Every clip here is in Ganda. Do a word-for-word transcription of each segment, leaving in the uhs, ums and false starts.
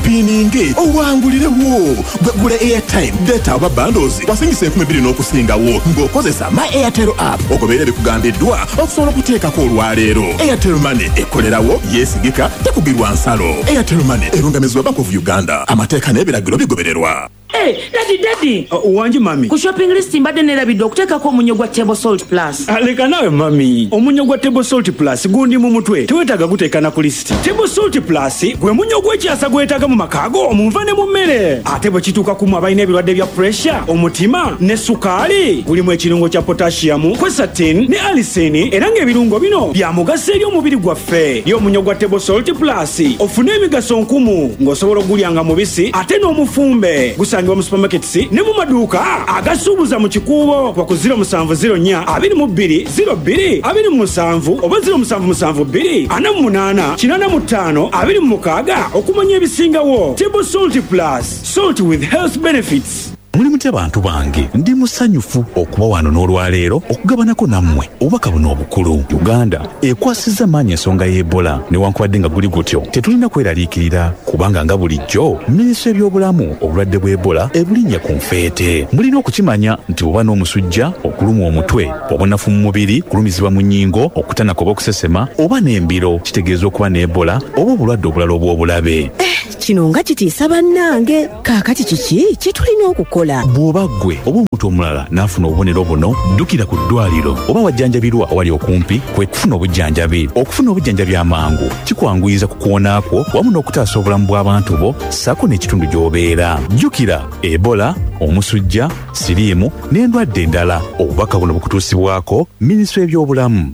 wepininge owangulirewo gula airtime data aba bundles wasingisa enkumi bbiri n'okusingawo ng'okozesa my airtel app ogoberera bikugambiddwa okusobola okuteekako olwaleero. Airtel Money ekolerawo yeesigika tekugirwa nsalo. Airtel Money erungamizibwa Bank of Uganda. Amateeka n'ebiragiro bigobererwa. Hey, daddy, daddy. Uh, wanji mami. Ku shopping list mbadde nerabidde okuteekako omunyo gwa table salt plus. Aleka nawe mami. Omunyo gwa table salt plus gundi mu mutwe. Tewetaaga guteekana ku list. Table salt plus gwe munyo gw'ekyasa gwetaaga mu makaago omunva ne mu mmere. Ate bwe kituuka ku mwe abalina ebirwadde bya pressure, omutima ne sukaali. Gulimu ekirungo kya potassium, quercetin ne allicin era ng'ebirungo bino bya mugaso eri omubiri gwaffe. Yo omunyo gwa table salt plus ofune emigaso nkumu ng'osobola okugulyanga mubisi ate n'omufumbe. Gusangibwa mu supermarkets ne mu maduuka agasuubuza mu kikuubo kwa ku zero seven zero nine two two zero two two seven oba zero seven seven two four ana mu munana kinana mu ttaano abiri mu mukaaga okumanya ebisingawo. Table Salt Plus, salt with health benefits. Muli mutya bantu bange, ndi musanyufu okuba wano n'olwaleero okugabanako nammwe obubaka buno obukulu. Uganda ekwasizza maanyi ensonga y'Ebola newankubadde nga guli gutyo tetulina kweraliikirira kubanga nga bulijjo minisitule y'ebyobulamu obulwadde bw'Ebola ebulinnya ku nfeete. Mulina okukimanya nti bw'oba n'omusujja, okulumwa omutwe, obunafu mu mubiri, kulumizibwa mu nnyingo, okutanaka oba okusesema oba n'embiro kitegeeza okuba n'Ebola oba obulwadde obulala obw'obulabe. Eh, kino nga kitiisa bannange. Kaakati kiki kye tulina okukola? Bw'oba ggwe oba omuntu omulala n'afuna obubonero buno, ddukira ku ddwaliro oba wajjanjabirwa awali okumpi kwe kufuna obujjanjabi. Okufuna obujjanjabi amangu kikwanguyiza ku kuwonaakwo wamu n'okutaasa obulamu bw'abantu bo ssaako n'ekitundu gy'obeera. Jjukira Ebola, omusujja, siriimu n'endwadde endala. Obubaka buno bukutuusibwako minisitule y'ebyobulamu.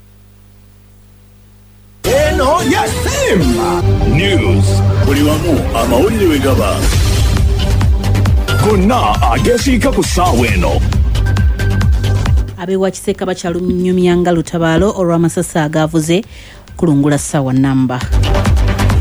Eno yasimba news buli wamu amawulire we gaba gonna agesiika ku ssaawa eno. Abeewa Kiseka bakyalumyumyanga lutabaalo olw'amasasi agaavuze kulungula ssaawa namba.